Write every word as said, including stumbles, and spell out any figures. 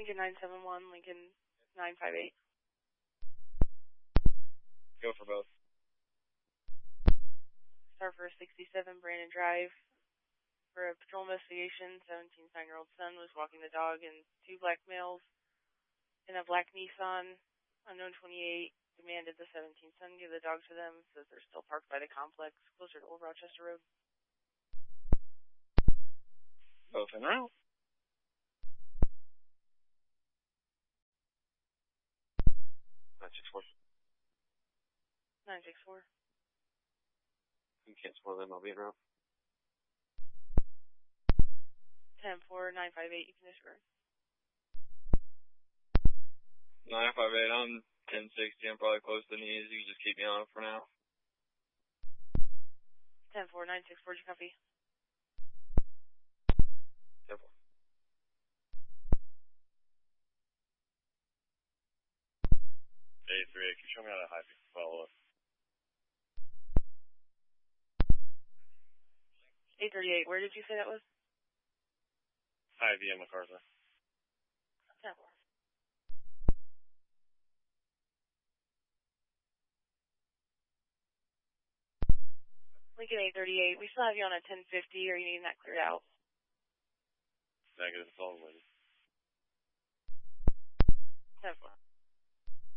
Lincoln nine seven one, Lincoln nine five eight. Go for both. Start for sixty-seven Brandon Drive. For a patrol investigation, seventeen nine-year-old son was walking the dog and two black males in a black Nissan. Unknown twenty-eight demanded the seventeen son give the dog to them, says they're still parked by the complex closer to Old Rochester Road. Both en route. nine six four. nine six four. You can't spoil them, I'll be en route. ten four, nine five eight, you can disregard. nine five eight, I'm ten sixty, I'm probably close to knees, you can just keep me on for now. ten four, nine six four, did you copy? ten four. eight three eight, can you show me how to high peak follow up? eight thirty-eight, where did you say that was? I B M MacArthur. ten four. Lincoln eight thirty-eight, we still have you on a ten fifty, or you needing that cleared out? Negative, it's all waiting. ten four.